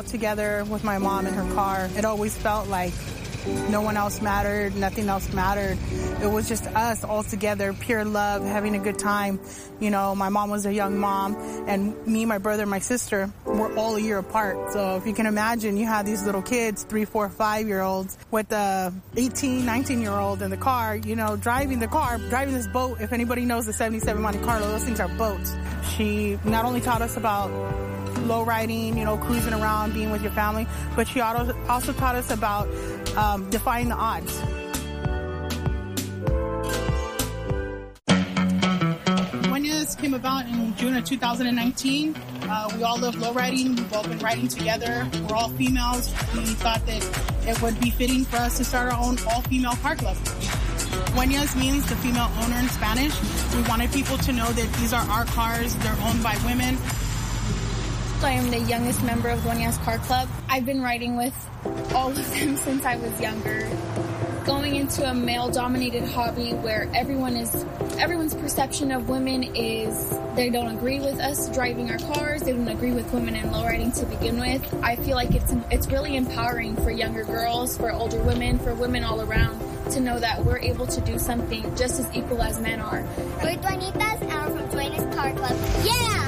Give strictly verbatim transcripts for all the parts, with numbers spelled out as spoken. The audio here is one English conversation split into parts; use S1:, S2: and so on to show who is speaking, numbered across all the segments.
S1: out together with my mom in her car. It always felt like no one else mattered, nothing else mattered. It was just us all together, pure love, having a good time. You know, my mom was a young mom, and me, my brother, and my sister were all a year apart. So if you can imagine, you have these little kids, three, four, five-year-olds, with a eighteen, nineteen-year-old in the car, you know, driving the car, driving this boat. If anybody knows the seventy-seven Monte Carlo, those things are boats. She not only taught us about low riding, you know, cruising around, being with your family, but she also taught us about um, defying the odds. Dueñas came about in June of two thousand nineteen. Uh, we all love low riding. We've all been riding together. We're all females. We thought that it would be fitting for us to start our own all-female car club. Dueñas means the female owner in Spanish. We wanted people to know that these are our cars. They're owned by women.
S2: I am the youngest member of Dueñas Car Club. I've been riding with all of them since I was younger. Going into a male-dominated hobby where everyone is, everyone's perception of women is they don't agree with us driving our cars. They don't agree with women in lowriding to begin with. I feel like it's it's really empowering for younger girls, for older women, for women all around to know that we're able to do something just as equal as men are.
S3: We're Dueñitas and I'm from Dueñas Car Club. Yeah!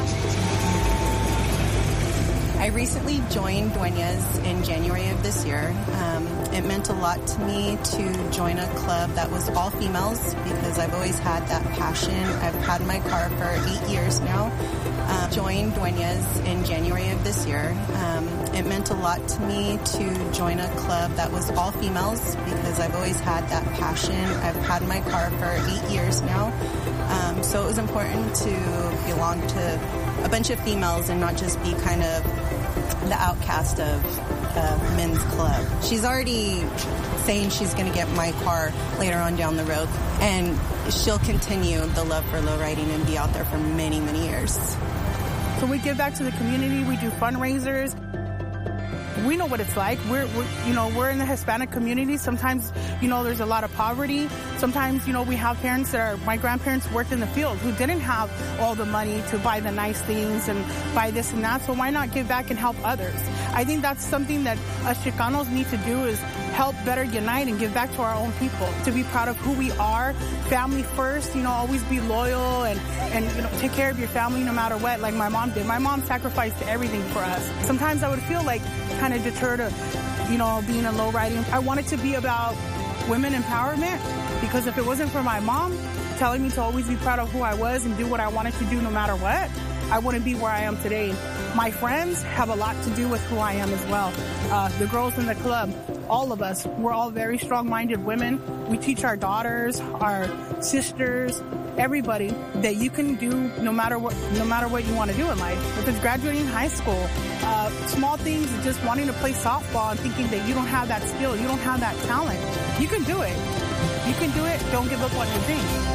S4: I recently joined Dueñas in January of this year. Um, it meant a lot to me to join a club that was all females because I've always had that passion. I've had my car for eight years now. Um, joined Dueñas in January of this year. Um, it meant a lot to me to join a club that was all females because I've always had that passion. I've had my car for eight years now. Um, so it was important to belong to a bunch of females and not just be kind of the outcast of the men's club. She's already saying she's going to get my car later on down the road, and she'll continue the love for lowriding and be out there for many, many years.
S1: So we give back to the community. We do fundraisers. We know what it's like. We're, we're, you know, we're in the Hispanic community. Sometimes, you know, there's a lot of poverty. Sometimes, you know, we have parents that are, my grandparents worked in the field who didn't have all the money to buy the nice things and buy this and that. So why not give back and help others? I think that's something that us Chicanos need to do is help better unite and give back to our own people, to be proud of who we are, family first, you know, always be loyal and, and you know, take care of your family no matter what, like my mom did. My mom sacrificed everything for us. Sometimes I would feel like kind of deterred of, you know, being a low riding. I wanted to be about women empowerment because if it wasn't for my mom telling me to always be proud of who I was and do what I wanted to do no matter what, I wouldn't be where I am today. My friends have a lot to do with who I am as well. Uh, the girls in the club, all of us, we're all very strong-minded women. We teach our daughters, our sisters, everybody that you can do no matter what, no matter what you want to do in life. If it's graduating high school, uh, small things, just wanting to play softball and thinking that you don't have that skill, you don't have that talent, you can do it. You can do it. Don't give up on your dreams.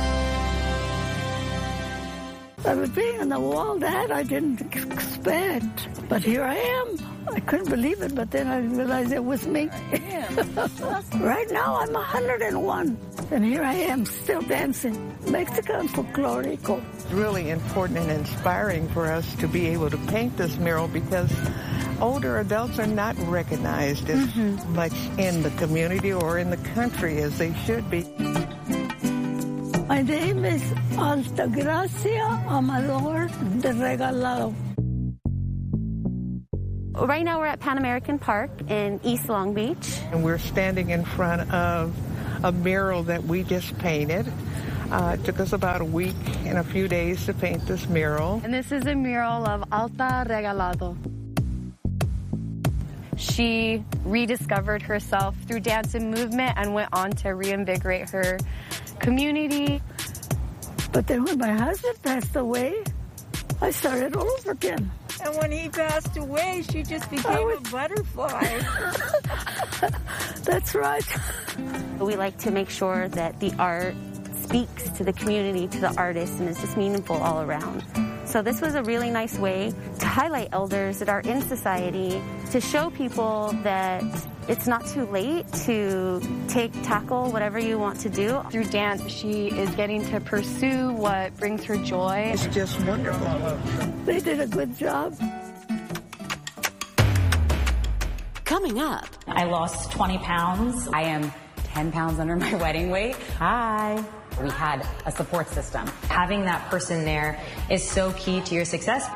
S5: I was being on the wall that I didn't expect, but here I am. I couldn't believe it, but then I realized it was me. Right now I'm one hundred and one, and here I am still dancing Mexican folklorico.
S6: It's really important and inspiring for us to be able to paint this mural because older adults are not recognized as mm-hmm. much in the community or in the country as they should be.
S5: My name is Altagracia Amador de Regalado.
S7: Right now we're at Pan American Park in East Long Beach.
S6: And we're standing in front of a mural that we just painted. Uh, it took us about a week and a few days to paint this mural.
S7: And this is a mural of Alta Regalado. She rediscovered herself through dance and movement and went on to reinvigorate her community.
S5: But then when my husband passed away, I started all over again.
S8: And when he passed away, she just became was... a butterfly.
S5: That's right.
S7: We like to make sure that the art speaks to the community, to the artist, and is just meaningful all around. So this was a really nice way to highlight elders that are in society, to show people that it's not too late to take, tackle whatever you want to do.
S9: Through dance, she is getting to pursue what brings her joy.
S6: It's just wonderful.
S5: They did a good job.
S10: Coming up.
S11: I lost twenty pounds.
S12: I am ten pounds under my wedding weight. Hi. We had a support system.
S11: Having that person there is so key to your success.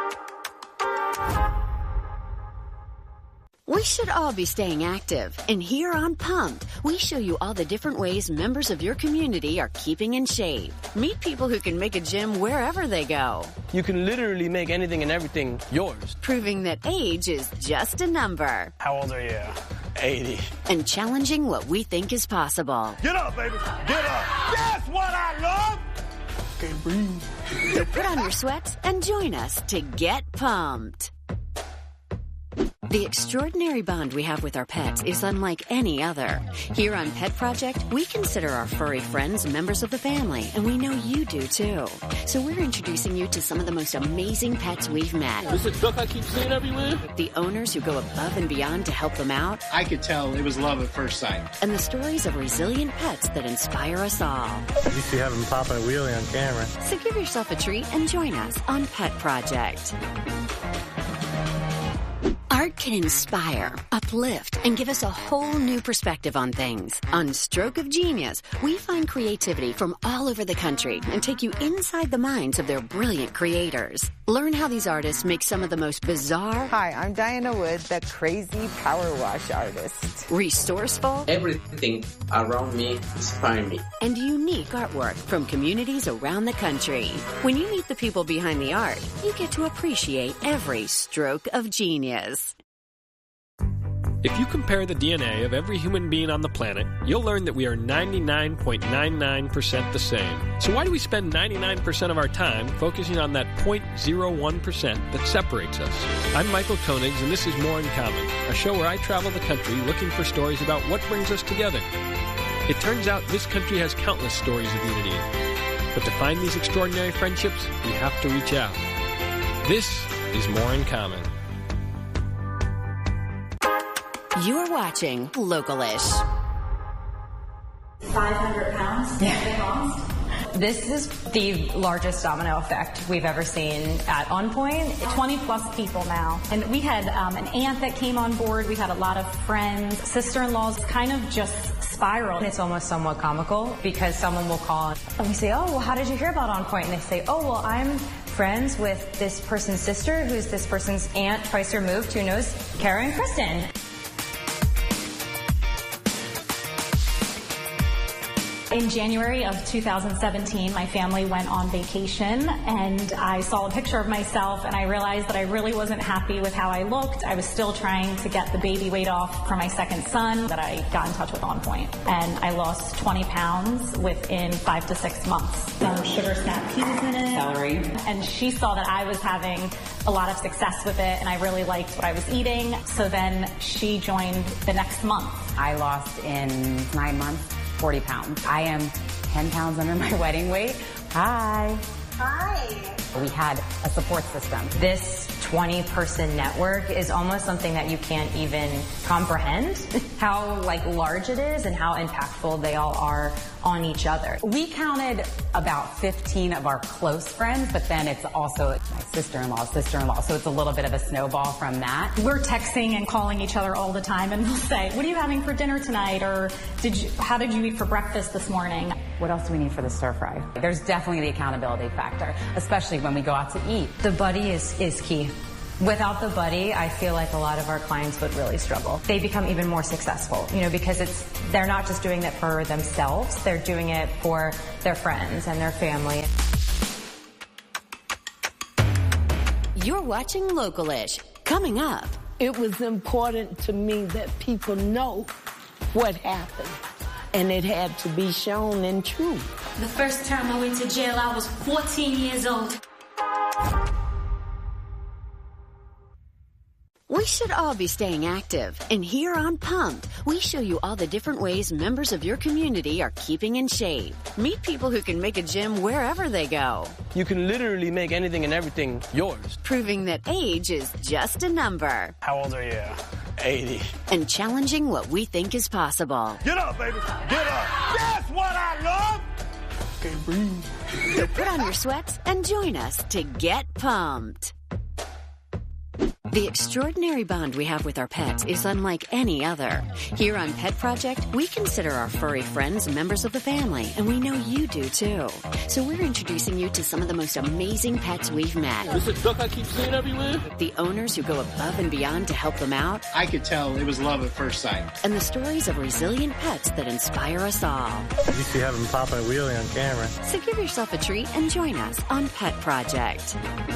S10: We should all be staying active. And here on Pumped, we show you all the different ways members of your community are keeping in shape. Meet people who can make a gym wherever they go.
S13: You can literally make anything and everything yours.
S10: Proving that age is just a number.
S13: How old are you? eighty.
S10: And challenging what we think is possible.
S14: Get up, baby. Get up. That's what I love.
S13: Can't breathe.
S10: So put on your sweats and join us to get pumped. The extraordinary bond we have with our pets is unlike any other. Here on Pet Project, we consider our furry friends members of the family, and we know you do too. So we're introducing you to some of the most amazing pets we've met.
S13: Is it duck I keep seeing everywhere?
S10: The owners who go above and beyond to help them out.
S15: I could tell it was love at first sight.
S10: And the stories of resilient pets that inspire us all.
S16: You see having popping a wheelie on camera.
S10: So give yourself a treat and join us on Pet Project. Art can inspire, uplift, and give us a whole new perspective on things. On Stroke of Genius, we find creativity from all over the country and take you inside the minds of their brilliant creators. Learn how these artists make some of the most bizarre...
S17: Hi, I'm Diana Wood, the crazy power wash artist.
S10: Resourceful...
S18: Everything around me inspires me.
S10: And unique artwork from communities around the country. When you meet the people behind the art, you get to appreciate every stroke of genius.
S19: If you compare the D N A of every human being on the planet, you'll learn that we are ninety-nine point nine nine percent the same. So why do we spend ninety-nine percent of our time focusing on that zero point zero one percent that separates us? I'm Michael Koenigs, and this is More in Common, a show where I travel the country looking for stories about what brings us together. It turns out this country has countless stories of unity. But to find these extraordinary friendships, we have to reach out. This is More in Common.
S10: You're watching Localish.
S11: five hundred pounds they lost. This is the largest domino effect we've ever seen at On Point. twenty plus people now. And we had um, an aunt that came on board. We had a lot of friends, sister-in-laws, kind of just spiral.
S12: It's almost somewhat comical because someone will call and we say, oh, well, how did you hear about On Point? And they say, oh, well, I'm friends with this person's sister, who's this person's aunt, twice removed, who knows Kara and Kristen.
S11: In January of two thousand seventeen, my family went on vacation, and I saw a picture of myself, and I realized that I really wasn't happy with how I looked. I was still trying to get the baby weight off for my second son, that I got in touch with On Point. And I lost twenty pounds within five to six months. Some sugar snap peas in it.
S12: Celery.
S11: And she saw that I was having a lot of success with it, and I really liked what I was eating. So then she joined the next month.
S12: I lost in nine months. forty pounds. I am ten pounds under my wedding weight. Hi.
S11: Hi.
S12: We had a support system. This twenty person network is almost something that you can't even comprehend how like large it is and how impactful they all are on each other. We counted about fifteen of our close friends, but then it's also my sister-in-law, sister-in-law, so it's a little bit of a snowball from that.
S11: We're texting and calling each other all the time, and we'll say, what are you having for dinner tonight? Or did you, how did you eat for breakfast this morning?
S12: What else do we need for the stir fry? There's definitely the accountability factor, especially when we go out to eat. The buddy is, is key. Without the buddy, I feel like a lot of our clients would really struggle. They become even more successful, you know, because it's they're not just doing it for themselves, they're doing it for their friends and their family.
S10: You're watching Localish. Coming up.
S5: It was important to me that people know what happened, and it had to be shown and true.
S20: The first time I went to jail, I was fourteen years old.
S10: We should all be staying active. And here on Pumped, we show you all the different ways members of your community are keeping in shape. Meet people who can make a gym wherever they go.
S13: You can literally make anything and everything yours.
S10: Proving that age is just a number.
S13: How old are you? eighty.
S10: And challenging what we think is possible.
S14: Get up, baby. Get up. That's what I love.
S13: Can't breathe.
S10: So put on your sweats and join us to get pumped. The extraordinary bond we have with our pets is unlike any other. Here on Pet Project, we consider our furry friends members of the family, and we know you do too. So we're introducing you to some of the most amazing pets we've met.
S13: This is a duck I keep seeing everywhere?
S10: The owners who go above and beyond to help them out.
S15: I could tell it was love at first sight.
S10: And the stories of resilient pets that inspire us all.
S16: You used to have them popping a wheelie on camera.
S10: So give yourself a treat and join us on Pet Project.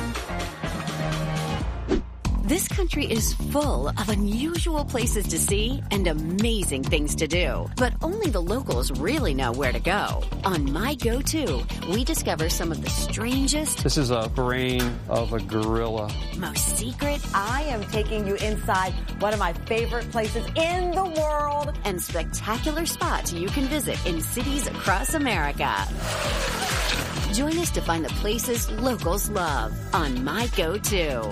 S10: This country is full of unusual places to see and amazing things to do. But only the locals really know where to go. On My Go-To, we discover some of the strangest...
S21: This is a brain of a gorilla.
S10: ...most secret...
S22: I am taking you inside one of my favorite places in the world.
S10: ...and spectacular spots you can visit in cities across America. Join us to find the places locals love on My Go-To.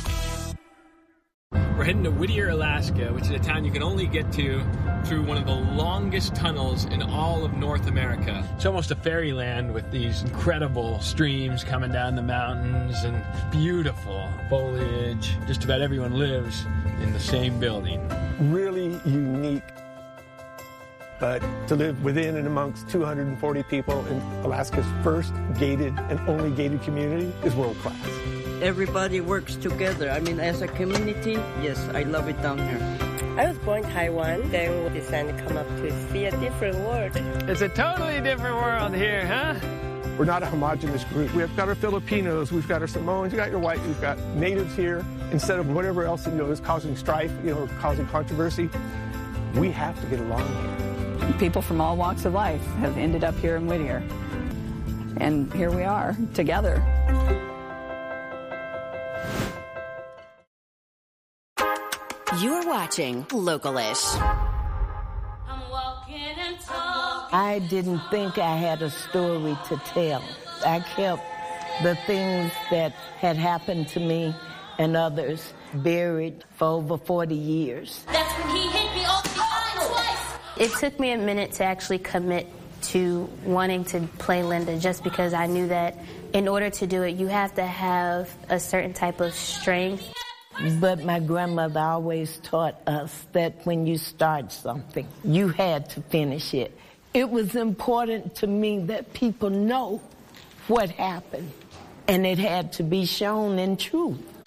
S19: We're heading to Whittier, Alaska, which is a town you can only get to through one of the longest tunnels in all of North America. It's almost a fairyland with these incredible streams coming down the mountains and beautiful foliage. Just about everyone lives in the same building.
S23: Really unique. But to live within and amongst two hundred forty people in Alaska's first gated and only gated community is world class.
S24: Everybody works together. I mean, as a community, yes, I love it down here.
S25: I was born in Taiwan, then we decided to come up to see a different world.
S19: It's a totally different world here, huh?
S23: We're not a homogenous group. We've got our Filipinos, we've got our Samoans, we've got your white, we've got natives here. Instead of whatever else, you know, is causing strife, you know, causing controversy, we have to get along here.
S26: People from all walks of life have ended up here in Whittier. And here we are, together.
S10: You're watching Localish.
S5: I didn't think I had a story to tell. I kept the things that had happened to me and others buried for over forty years.
S20: That's when he hit me off behind twice.
S9: It took me a minute to actually commit to wanting to play Linda, just because I knew that in order to do it, you have to have a certain type of strength.
S5: But my grandmother always taught us that when you start something, you had to finish it. It was important to me that people know what happened, and it had to be shown in truth.
S20: A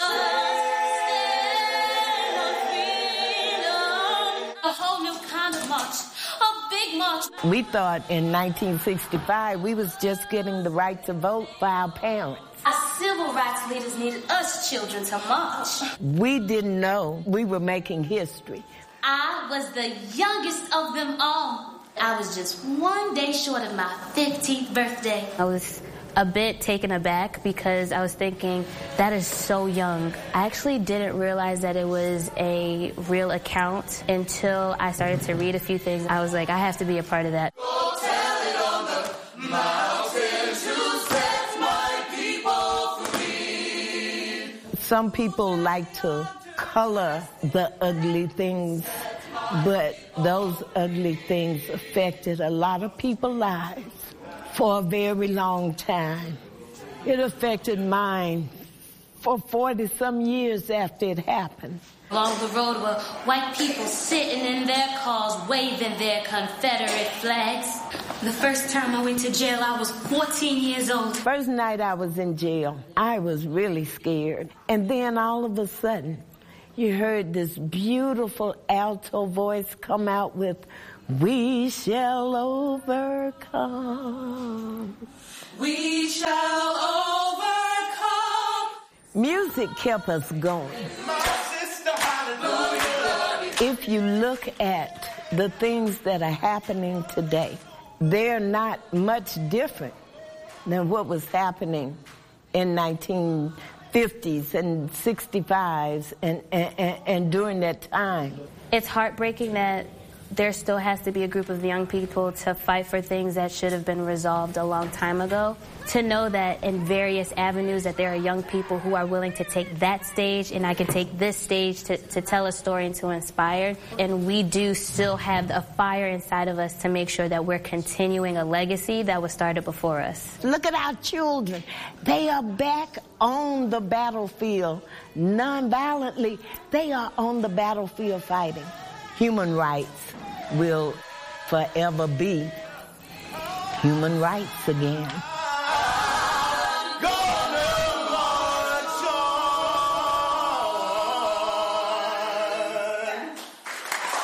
S20: whole new kind of march, a big march.
S5: We thought in nineteen sixty-five we was just getting the right to vote for our parents.
S20: Our civil rights leaders needed us children to march.
S5: We didn't know we were making history.
S20: I was the youngest of them all. I was just one day short of my fifteenth birthday.
S9: I was a bit taken aback because I was thinking, that is so young. I actually didn't realize that it was a real account until I started to read a few things. I was like, I have to be a part of that.
S14: Go tell it on the mountain to set my people free.
S5: Some people like to color the ugly things, but those ugly things affected a lot of people's lives for a very long time. It affected mine for forty some years after it happened.
S20: Along the road were white people sitting in their cars waving their Confederate flags. The first time I went to jail, I was fourteen years old.
S5: First night I was in jail, I was really scared. And then all of a sudden, you heard this beautiful alto voice come out with, "We shall overcome.
S14: We shall overcome."
S5: Music kept us going.
S14: My sister, hallelujah.
S5: If you look at the things that are happening today, they're not much different than what was happening in nineteen fifties and sixty-fives and, and, and during that time.
S9: It's heartbreaking that there still has to be a group of young people to fight for things that should have been resolved a long time ago. To know that in various avenues that there are young people who are willing to take that stage, and I can take this stage to, to tell a story and to inspire. And we do still have a fire inside of us to make sure that we're continuing a legacy that was started before us.
S1: Look at our children. They are back on the battlefield. Non-violently, they are on the battlefield fighting. Human rights will forever be human rights again.